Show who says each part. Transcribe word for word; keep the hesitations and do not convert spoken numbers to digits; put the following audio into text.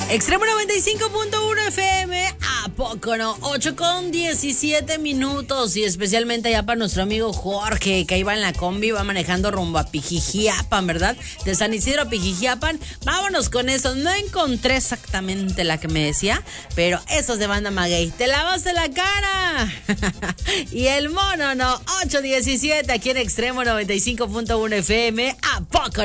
Speaker 1: Extremo noventa y cinco punto uno F M, ¿a poco no? ocho con diecisiete minutos y especialmente allá para nuestro amigo Jorge, que ahí va en la combi, va manejando rumbo a Pijijiapan, ¿verdad? De San Isidro a Pijijiapan. Vámonos con eso. No encontré exactamente la que me decía, pero esos de Banda Maguey. ¡Te lavaste la cara! Y el mono no. ocho diecisiete aquí en Extremo noventa y cinco punto uno F M, ¿a poco